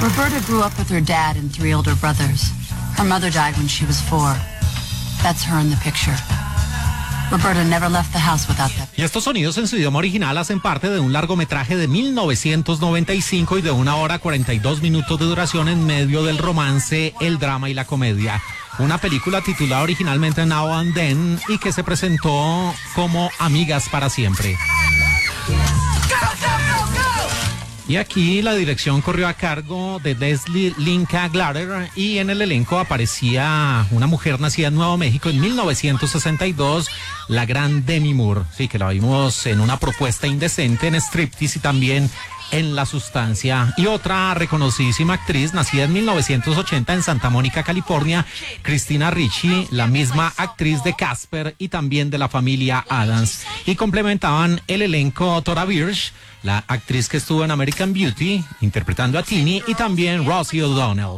Roberta grew up with her dad and 3 older brothers. Her mother died when she was 4. That's her in the picture. Roberta never left the house without that. Y estos sonidos en su idioma original hacen parte de un largometraje de 1995 y de 1 hora 42 minutos de duración en medio del romance, el drama y la comedia. Una película titulada originalmente Now and Then y que se presentó como Amigas para Siempre. Y aquí la dirección corrió a cargo de Leslie Linka Glatter y en el elenco aparecía una mujer nacida en Nuevo México en 1962, la gran Demi Moore. Sí, que la vimos en Una propuesta indecente, en Striptease y también en La sustancia. Y otra reconocidísima actriz nacida en 1980 en Santa Mónica, California, Christina Ricci, la misma actriz de Casper y también de la familia Addams. Y complementaban el elenco Tora Birch, la actriz que estuvo en American Beauty, interpretando a Tini, y también Rosie O'Donnell.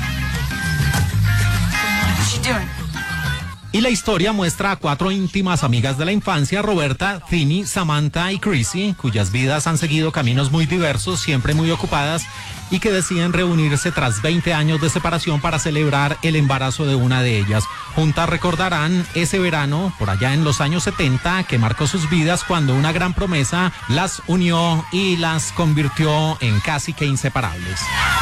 Y la historia muestra a 4 íntimas amigas de la infancia, Roberta, Tini, Samantha y Chrissy, cuyas vidas han seguido caminos muy diversos, siempre muy ocupadas, y que deciden reunirse tras 20 años de separación para celebrar el embarazo de una de ellas. Juntas recordarán ese verano, por allá en los años 70, que marcó sus vidas cuando una gran promesa las unió y las convirtió en casi que inseparables.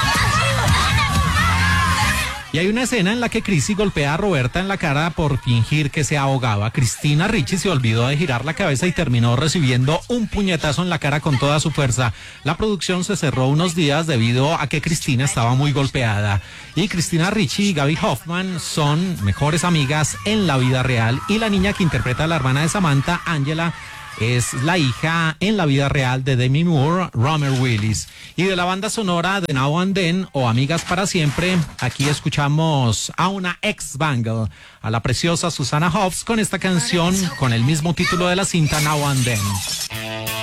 Y hay una escena en la que Chrissy golpea a Roberta en la cara por fingir que se ahogaba. Christina Ricci se olvidó de girar la cabeza y terminó recibiendo un puñetazo en la cara con toda su fuerza. La producción se cerró unos días debido a que Christina estaba muy golpeada. Y Christina Ricci y Gaby Hoffman son mejores amigas en la vida real. Y la niña que interpreta a la hermana de Samantha, Angela, es la hija en la vida real de Demi Moore, Romer Willis. Y de la banda sonora de Now and Then o Amigas para Siempre, aquí escuchamos a una ex Bangle, a la preciosa Susanna Hoffs, con esta canción con el mismo título de la cinta, Now and Then.